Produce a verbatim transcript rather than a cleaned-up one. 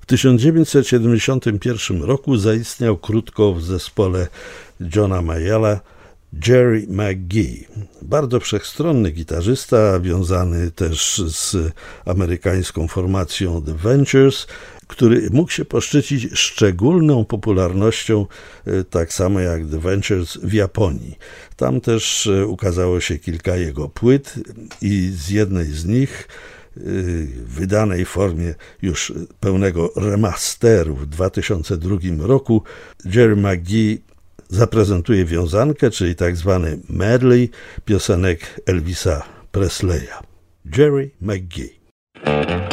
W tysiąc dziewięćset siedemdziesiątym pierwszym roku zaistniał krótko w zespole Johna Mayalla Jerry McGee, bardzo wszechstronny gitarzysta, wiązany też z amerykańską formacją The Ventures, który mógł się poszczycić szczególną popularnością, tak samo jak The Ventures w Japonii. Tam też ukazało się kilka jego płyt i z jednej z nich, wydanej w formie już pełnego remasteru w dwa tysiące drugim roku, Jerry McGee zaprezentuje wiązankę, czyli tak zwany medley piosenek Elvisa Presleya. Jerry McGee.